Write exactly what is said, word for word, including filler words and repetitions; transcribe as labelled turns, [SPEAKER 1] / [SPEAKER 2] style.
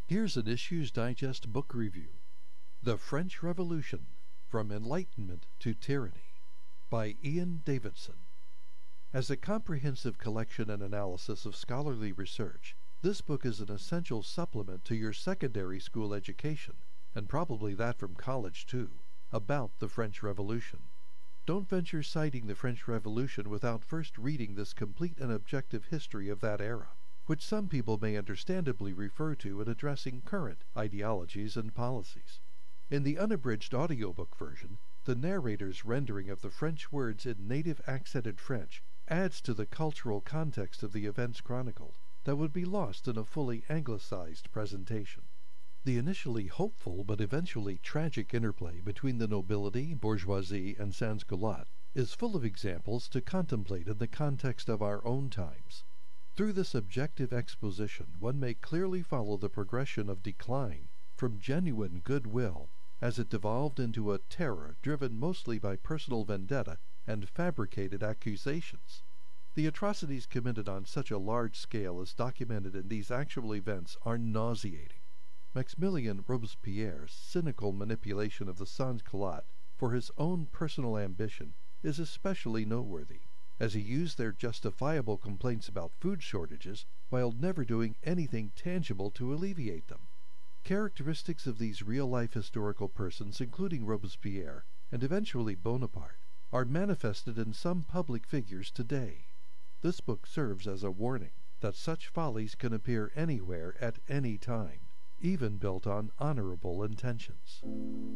[SPEAKER 1] Here's an Issues Digest book review. The French Revolution, From Enlightenment to Tyranny, by Ian Davidson. As a comprehensive collection and analysis of scholarly research, this book is an essential supplement to your secondary school education, and probably that from college too, about the French Revolution. Don't venture citing the French Revolution without first reading this complete and objective history of that era, which some people may understandably refer to in addressing current ideologies and policies. In the unabridged audiobook version, the narrator's rendering of the French words in native accented French adds to the cultural context of the events chronicled that would be lost in a fully anglicized presentation. The initially hopeful but eventually tragic interplay between the nobility, bourgeoisie, and sans-culottes is full of examples to contemplate in the context of our own times. Through this objective exposition, one may clearly follow the progression of decline from genuine goodwill as it devolved into a terror driven mostly by personal vendetta and fabricated accusations. The atrocities committed on such a large scale as documented in these actual events are nauseating. Maximilien Robespierre's cynical manipulation of the sans-culottes for his own personal ambition is especially noteworthy, as he used their justifiable complaints about food shortages while never doing anything tangible to alleviate them. Characteristics of these real-life historical persons, including Robespierre and eventually Bonaparte, are manifested in some public figures today. This book serves as a warning that such follies can appear anywhere at any time, even built on honorable intentions.